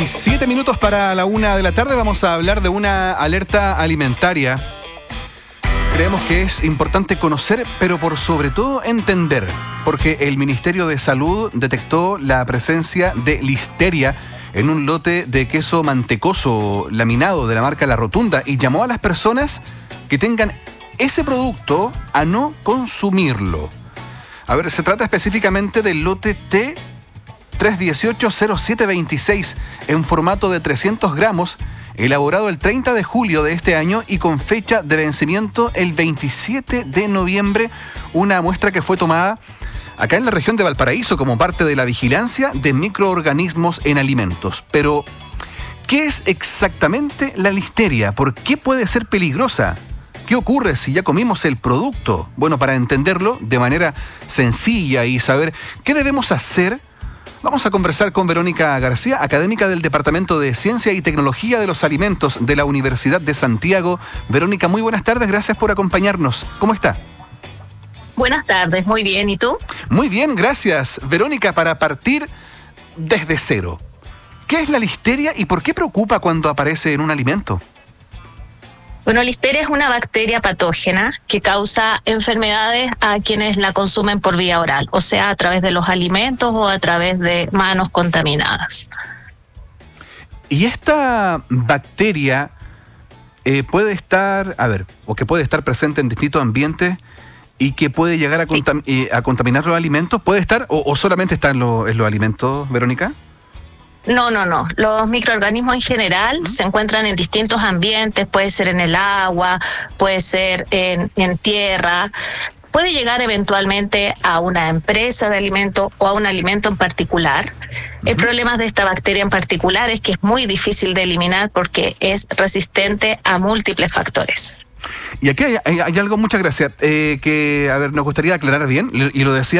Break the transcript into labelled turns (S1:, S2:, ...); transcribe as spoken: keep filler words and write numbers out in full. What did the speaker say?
S1: Siete minutos para la una de la tarde. Vamos a hablar de una alerta alimentaria. Creemos que es importante conocer, pero por sobre todo entender, porque el Ministerio de Salud detectó la presencia de listeria en un lote de queso mantecoso laminado de la marca La Rotunda y llamó a las personas que tengan ese producto a no consumirlo. A ver, se trata específicamente del lote T tres uno ocho cero siete veintiséis en formato de trescientos gramos, elaborado el treinta de julio de este año y con fecha de vencimiento el veintisiete de noviembre, una muestra que fue tomada acá en la región de Valparaíso como parte de la vigilancia de microorganismos en alimentos. Pero, ¿qué es exactamente la listeria? ¿Por qué puede ser peligrosa? ¿Qué ocurre si ya comimos el producto? Bueno, para entenderlo de manera sencilla y saber qué debemos hacer, vamos a conversar con Verónica García, académica del Departamento de Ciencia y Tecnología de los Alimentos de la Universidad de Santiago. Verónica, muy buenas tardes, gracias por acompañarnos. ¿Cómo está?
S2: Buenas tardes, muy bien, ¿y tú?
S1: Muy bien, gracias. Verónica, para partir desde cero, ¿qué es la listeria y por qué preocupa cuando aparece en un alimento?
S2: Bueno, listeria es una bacteria patógena que causa enfermedades a quienes la consumen por vía oral, o sea, a través de los alimentos o a través de manos contaminadas.
S1: Y esta bacteria eh, puede estar, a ver, o que puede estar presente en distintos ambientes y que puede llegar a,
S2: Sí.
S1: contam- eh, a contaminar los alimentos, ¿puede estar o, o solamente está en, lo- en los alimentos, Verónica?
S2: No, no, no. Los microorganismos en general ¿Mm? se encuentran en distintos ambientes, puede ser en el agua, puede ser en, en tierra, puede llegar eventualmente a una empresa de alimento o a un alimento en particular. Uh-huh. El problema de esta bacteria en particular es que es muy difícil de eliminar porque es resistente a múltiples factores.
S1: Y aquí hay, hay, hay algo, muchas gracias, eh, que, a ver, nos gustaría aclarar bien, y lo decía